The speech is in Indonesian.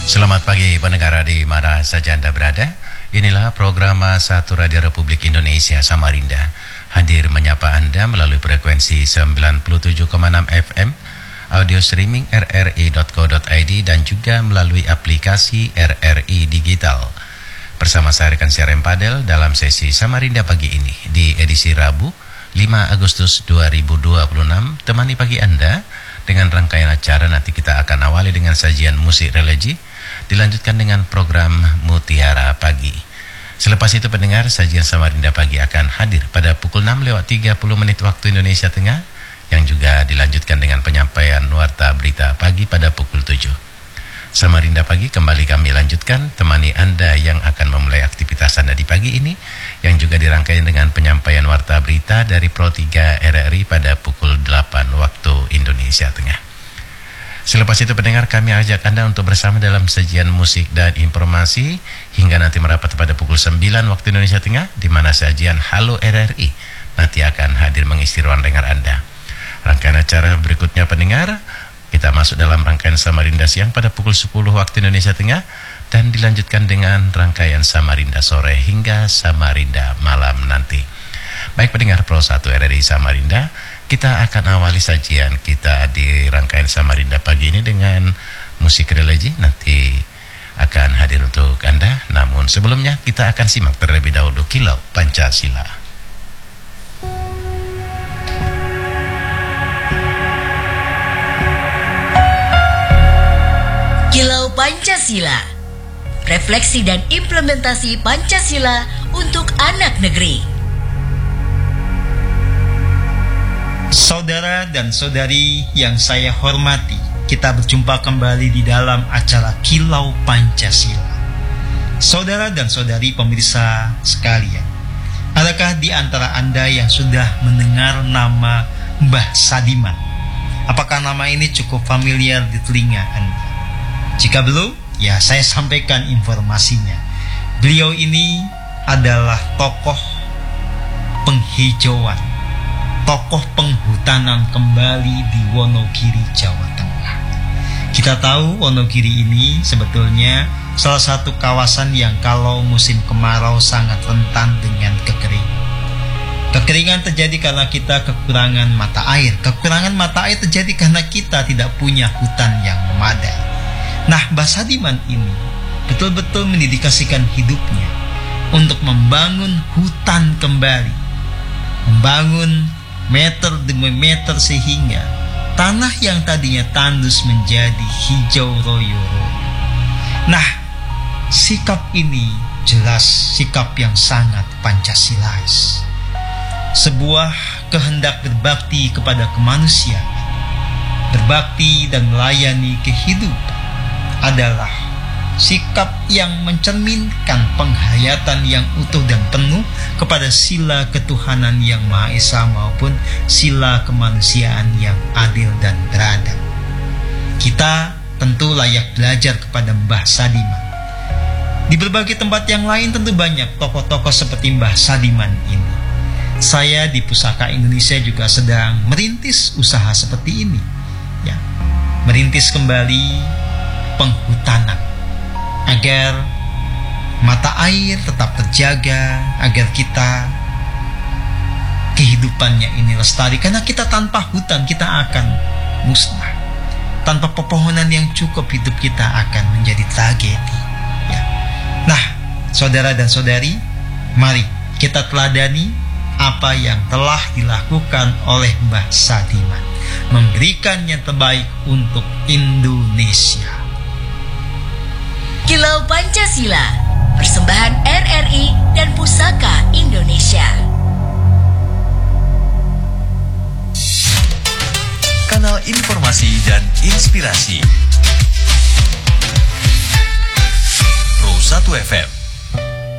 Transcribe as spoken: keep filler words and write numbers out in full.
Selamat pagi pendengar di mana saja Anda berada. Inilah program Satu Radio Republik Indonesia Samarinda, hadir menyapa Anda melalui frekuensi sembilan puluh tujuh koma enam F M, audio streaming r r i dot co dot i d dan juga melalui aplikasi R R I Digital. Bersama saya rekan siaran Padel dalam sesi Samarinda pagi ini di edisi Rabu lima Agustus dua ribu dua puluh enam. Temani pagi Anda dengan rangkaian acara. Nanti kita akan awali dengan sajian musik religi, dilanjutkan dengan program Mutiara Pagi. Selepas itu pendengar, sajian Samarinda Pagi akan hadir pada pukul enam lewat tiga puluh menit waktu Indonesia Tengah, yang juga dilanjutkan dengan penyampaian warta berita pagi pada pukul tujuh. Samarinda Pagi kembali kami lanjutkan, temani Anda yang akan memulai aktivitas Anda di pagi ini, yang juga dirangkai dengan penyampaian warta berita dari Pro tiga R R I pada pukul delapan waktu Indonesia Tengah. Selepas itu pendengar, kami ajak Anda untuk bersama dalam sajian musik dan informasi hingga nanti merapat pada pukul sembilan waktu Indonesia Tengah, di mana sajian Halo R R I nanti akan hadir mengisi ruang dengar Anda. Rangkaian acara berikutnya pendengar, kita masuk dalam rangkaian Samarinda Siang pada pukul sepuluh waktu Indonesia Tengah, dan dilanjutkan dengan rangkaian Samarinda Sore hingga Samarinda Malam nanti. Baik pendengar Pro satu R R I Samarinda, kita akan awali sajian kita di rangkaian Samarinda pagi ini dengan musik religi, nanti akan hadir untuk Anda. Namun sebelumnya kita akan simak terlebih dahulu Kilau Pancasila. Kilau Pancasila, refleksi dan implementasi Pancasila untuk anak negeri. Saudara dan saudari yang saya hormati, kita berjumpa kembali di dalam acara Kilau Pancasila. Saudara dan saudari pemirsa sekalian, adakah di antara Anda yang sudah mendengar nama Mbah Sadiman? Apakah nama ini cukup familiar di telinga Anda? Jika belum, ya saya sampaikan informasinya. Beliau ini adalah tokoh penghijauan, tokoh penghutanan kembali di Wonogiri, Jawa Tengah. Kita tahu Wonogiri ini sebetulnya salah satu kawasan yang kalau musim kemarau sangat rentan dengan kekeringan. Kekeringan terjadi karena kita kekurangan mata air. Kekurangan mata air terjadi karena kita tidak punya hutan yang memadai. Nah, Mbah Sadiman ini betul-betul mendedikasikan hidupnya untuk membangun hutan kembali, membangun meter demi meter sehingga tanah yang tadinya tandus menjadi hijau royo-royo. Nah, sikap ini jelas sikap yang sangat Pancasilais. Sebuah kehendak berbakti kepada kemanusiaan, berbakti dan melayani kehidupan adalah sikap yang mencerminkan penghayatan yang utuh dan penuh kepada sila ketuhanan yang Maha Esa maupun sila kemanusiaan yang adil dan beradab. Kita tentu layak belajar kepada Mbah Sadiman. Di berbagai tempat yang lain tentu banyak tokoh-tokoh seperti Mbah Sadiman ini. Saya di Pusaka Indonesia juga sedang merintis usaha seperti ini, ya, merintis kembali penghutanan agar mata air tetap terjaga, agar kita kehidupannya ini lestari. Karena kita tanpa hutan kita akan musnah. Tanpa pepohonan yang cukup hidup kita akan menjadi tragedi, ya. Nah, saudara dan saudari, mari kita teladani apa yang telah dilakukan oleh Mbah Sadiman, memberikan yang terbaik untuk Indonesia. Kilau Pancasila, persembahan R R I dan Pusaka Indonesia. Kanal informasi dan inspirasi Pro satu F M.